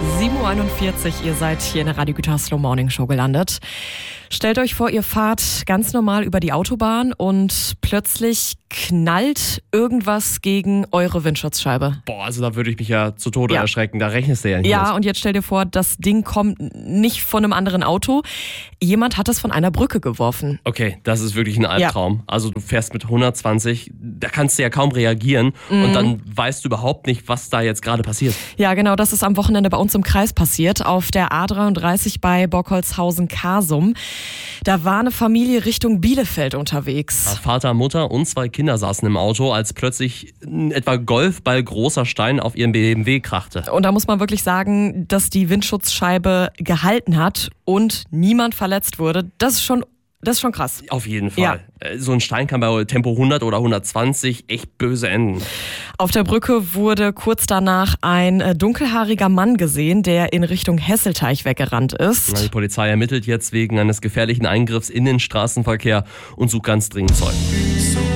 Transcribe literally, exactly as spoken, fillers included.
sieben Uhr einundvierzig, ihr seid hier in der Radio Gütersloh Morning Show gelandet. Stellt euch vor, ihr fahrt ganz normal über die Autobahn und plötzlich knallt irgendwas gegen eure Windschutzscheibe. Boah, also da würde ich mich ja zu Tode Ja. erschrecken. Da rechnest du ja nicht Ja, mit. und jetzt stell dir vor, das Ding kommt nicht von einem anderen Auto. Jemand hat es von einer Brücke geworfen. Okay, das ist wirklich ein Albtraum. Also du fährst mit hundertzwanzig, da kannst du ja kaum reagieren Mhm. und dann weißt du überhaupt nicht, was da jetzt gerade passiert. Ja, genau, das ist am Wochenende bei uns im Kreis passiert, auf der A dreiunddreißig bei Bockholzhausen-Kasum. Da war eine Familie Richtung Bielefeld unterwegs. Vater, Mutter und zwei Kinder saßen im Auto, als plötzlich ein etwa Golfball großer Stein auf ihren B M W krachte. Und da muss man wirklich sagen, dass die Windschutzscheibe gehalten hat und niemand verletzt wurde. Das ist schon, das ist schon krass. Auf jeden Fall. Ja. So ein Stein kann bei Tempo hundert oder hundertzwanzig echt böse enden. Auf der Brücke wurde kurz danach ein äh, dunkelhaariger Mann gesehen, der in Richtung Hesselteich weggerannt ist. Die Polizei ermittelt jetzt wegen eines gefährlichen Eingriffs in den Straßenverkehr und sucht ganz dringend Zeugen.